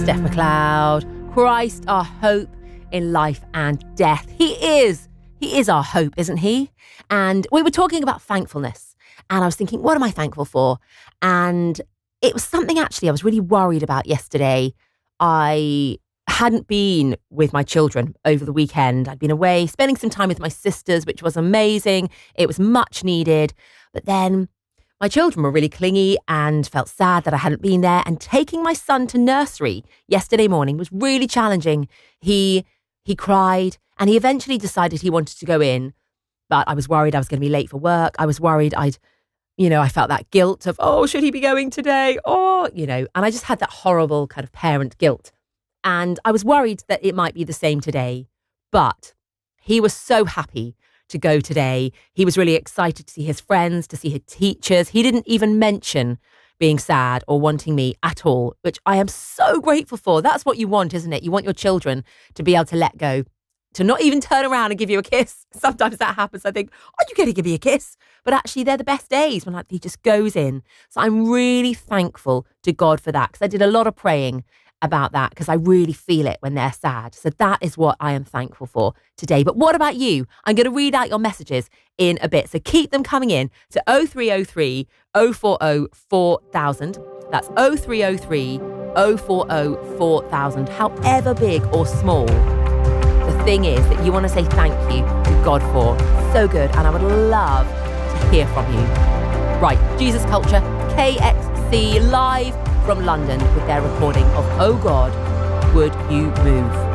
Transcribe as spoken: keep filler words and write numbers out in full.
Steph McLeod. Christ, our hope in life and death. He is. He is our hope, isn't he? And we were talking about thankfulness. And I was thinking, what am I thankful for? And it was something actually I was really worried about yesterday. I hadn't been with my children over the weekend. I'd been away spending some time with my sisters, which was amazing. It was much needed. But then my children were really clingy and felt sad that I hadn't been there. And taking my son to nursery yesterday morning was really challenging. He he cried and he eventually decided he wanted to go in. But I was worried I was going to be late for work. I was worried I'd, you know, I felt that guilt of, oh, should he be going today? Oh, you know, and I just had that horrible kind of parent guilt. And I was worried that it might be the same today. But he was so happy to go today. He was really excited to see his friends, to see his teachers. He didn't even mention being sad or wanting me at all, which I am so grateful for. That's what you want, isn't it? You want your children to be able to let go, to not even turn around and give you a kiss. Sometimes that happens. I think, are you going to give me a kiss? But actually, they're the best days when like, he just goes in. So I'm really thankful to God for that, because I did a lot of praying about that, because I really feel it when they're sad. So that is what I am thankful for today. But what about you? I'm going to read out your messages in a bit. So keep them coming in to oh three oh three, oh four oh, four thousand. That's oh three oh three, oh four oh, four thousand. However big or small, the thing is that you want to say thank you to God for. So good. And I would love to hear from you. Right, Jesus Culture, K X C, live from London with their recording of Oh God, Would You Move?